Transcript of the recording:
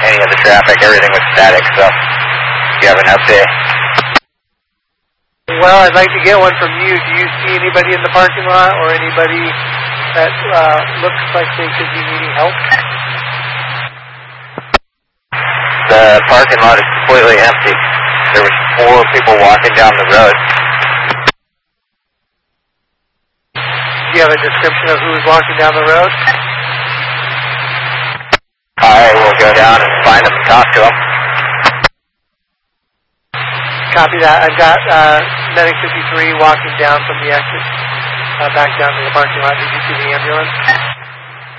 any of the traffic. Everything was static, so if you have an update. Well, I'd like to get one from you. Do you see anybody in the parking lot or anybody that looks like they could be needing help? The parking lot is completely empty. There was 4 people walking down the road. Do you have a description of who was walking down the road? I will go down and find them and talk to them. Copy that. I've got Medic 53 walking down from the exit back down to the parking lot. Did you see the ambulance?